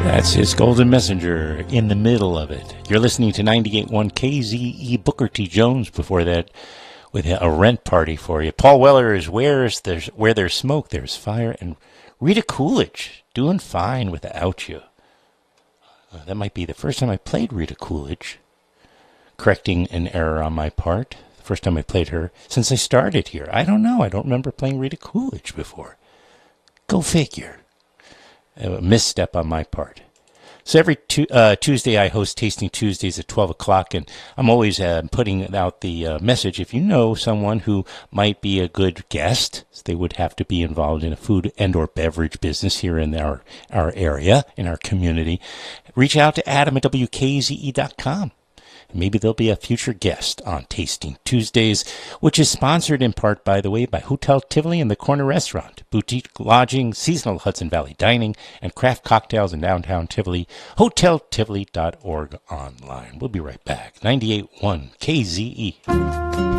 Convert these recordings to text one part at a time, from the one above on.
That's his Golden Messenger in the middle of it. You're listening to 98.1 KZE. Booker T. Jones before that with a rent party for you. Paul Weller is Where There's Smoke, There's Fire. And Rita Coolidge, Doing Fine Without You. That might be the first time I played Rita Coolidge. Correcting an error on my part. The first time I played her since I started here. I don't know. I don't remember playing Rita Coolidge before. Go figure. A misstep on my part. So every Tuesday I host Tasting Tuesdays at 12 o'clock, and I'm always putting out the message. If you know someone who might be a good guest, they would have to be involved in a food and or beverage business here in our area, in our community, reach out to Adam at WKZE.com. Maybe there'll be a future guest on Tasting Tuesdays, which is sponsored in part, by the way, by Hotel Tivoli and the Corner Restaurant, boutique lodging, seasonal Hudson Valley dining, and craft cocktails in downtown Tivoli. HotelTivoli.org online. We'll be right back. 98.1 KZE.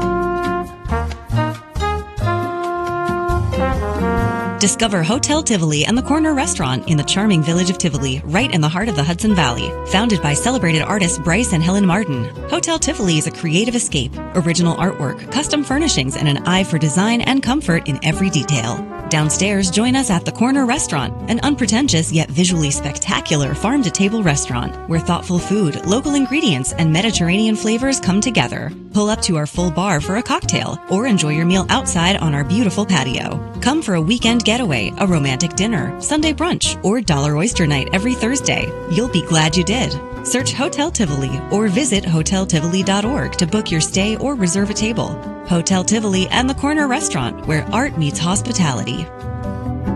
Discover Hotel Tivoli and the Corner Restaurant in the charming village of Tivoli, right in the heart of the Hudson Valley. Founded by celebrated artists Bryce and Helen Martin, Hotel Tivoli is a creative escape, original artwork, custom furnishings, and an eye for design and comfort in every detail. Downstairs, join us at the Corner Restaurant, an unpretentious yet visually spectacular farm-to-table restaurant where thoughtful food, local ingredients, and Mediterranean flavors come together. Pull up to our full bar for a cocktail or enjoy your meal outside on our beautiful patio. Come for a weekend getaway, a romantic dinner, Sunday brunch, or Dollar Oyster Night every Thursday. You'll be glad you did. Search Hotel Tivoli or visit HotelTivoli.org to book your stay or reserve a table. Hotel Tivoli and the Corner Restaurant, where art meets hospitality.